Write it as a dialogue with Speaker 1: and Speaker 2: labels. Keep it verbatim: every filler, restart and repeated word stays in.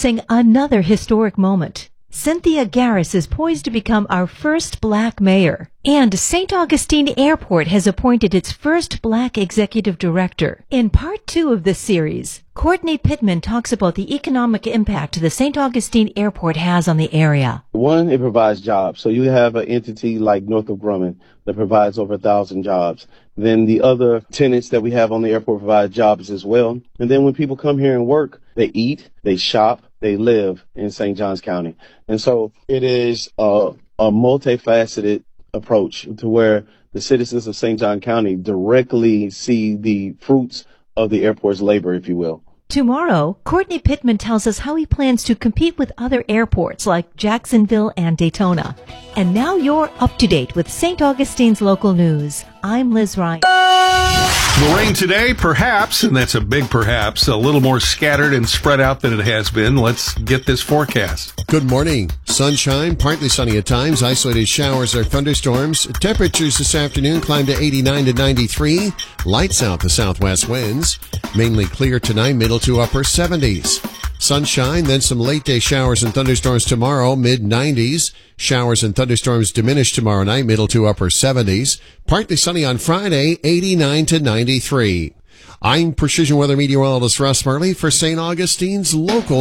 Speaker 1: announcing another historic moment. Cynthia Garris is poised to become our first black mayor. And Saint Augustine Airport has appointed its first black executive director. In part two of this series, Courtney Pittman talks about the economic impact the Saint Augustine Airport has on the area.
Speaker 2: One, it provides jobs. So you have an entity like Northrop Grumman that provides over a thousand jobs. Then the other tenants that we have on the airport provide jobs as well. And then when people come here and work, they eat, they shop, they live in Saint Johns County. And so it is a, a multifaceted approach to where the citizens of Saint John County directly see the fruits of the airport's labor, if you will.
Speaker 1: Tomorrow, Courtney Pittman tells us how he plans to compete with other airports like Jacksonville and Daytona. And now you're up to date with Saint Augustine's local news. I'm Liz Ryan.
Speaker 3: The rain today, perhaps, and that's a big perhaps, a little more scattered and spread out than it has been. Let's get this forecast.
Speaker 4: Good morning. Sunshine, partly sunny at times, isolated showers or thunderstorms. Temperatures this afternoon climb to eighty-nine to ninety-three. Lights out to southwest winds. Mainly clear tonight, middle to upper seventies. Sunshine, then some late day showers and thunderstorms tomorrow, mid nineties. Showers and thunderstorms diminish tomorrow night, middle to upper seventies. Partly sunny on Friday, eighty-nine to ninety-three. I'm Precision Weather Meteorologist Russ Marley for Saint Augustine's local